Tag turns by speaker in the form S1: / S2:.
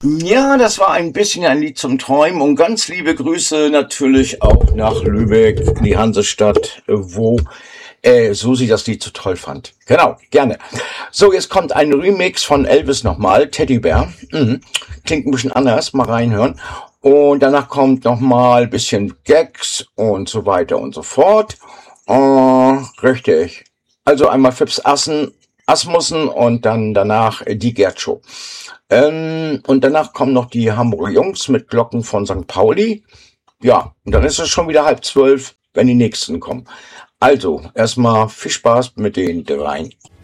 S1: Ja, das war ein bisschen ein Lied zum Träumen und ganz liebe Grüße natürlich auch nach Lübeck, in die Hansestadt, wo Susi das Lied so toll fand. Genau, gerne. So, jetzt kommt ein Remix von Elvis nochmal, Teddybär. Klingt ein bisschen anders, mal reinhören. Und danach kommt nochmal ein bisschen Gags und so weiter und so fort. Richtig. Also einmal Fips Asmussen und dann danach die Gerd Show. Und danach kommen noch die Hamburger Jungs mit Glocken von St. Pauli. Ja, und dann ist es schon wieder 11:30, wenn die nächsten kommen. Also, erstmal viel Spaß mit den dreien.